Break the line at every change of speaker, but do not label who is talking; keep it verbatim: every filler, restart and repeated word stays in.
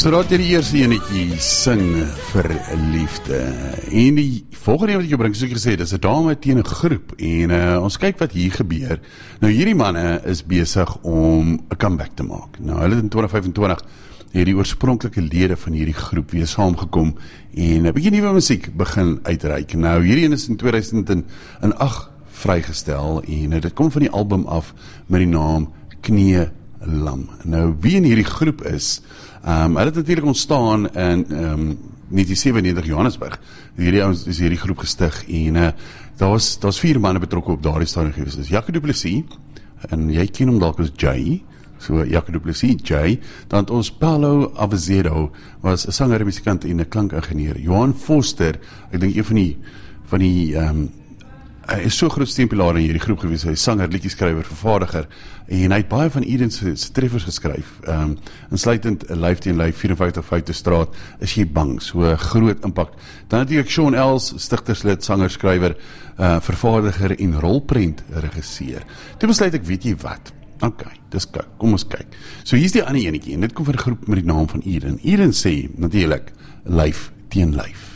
So raad jy die eerste enetjie sing vir liefde. En die volgende een wat ek jou bring, soos ek gesê, dis 'n dame teen 'n groep. En uh, ons kyk wat hier gebeur. Nou hierdie manne is besig om 'n comeback te maak. Nou hulle het in twintig vyfentwintig hierdie oorspronklike lede van hierdie groep weer saamgekom en 'n bietjie nuwe musiek begin uitreik. Nou hierdie een is in tweeduisend agt vrygestel en uh, dit kom van die album af met die naam Knie Lam. Nou wie in hierdie groep is, Um, hulle het natuurlijk ontstaan in um, negentien sevenennegentig Johannesburg. Hierdie ouens is hierdie groep gestig en uh, daar was, daar was vier manne betrokken op daardie stadium geweest. Dus Jaco du Plessis, en jy ken hom dalk as Jay, so Jaco du Plessis, Jay, dan het ons Paulo Azevedo, was 'n sanger en musikant en 'n klankingenieur. Johan Foster, ek dink een van die, van die um, hy is so groot steunpilaar in hierdie groep gewees, hy is sanger, liedjeskrywer, vervaardiger, en hy het baie van Eden se, se treffers geskryf, um, insluitend Lyf teen Lyf, vyfenvyftig Foute Straat, Is jy bang, so groot impact. Dan natuurlijk Sean Els, stigterslid, sanger, skrywer, uh, vervaardiger en rolprent regisseur. Toe besluit ek, weet jy wat, ok, dis kyk, kom ons kyk. So hier is die ander enetjie, en dit kom van 'n groep met die naam van Eden. Eden sê, natuurlijk, Lyf teen Lyf.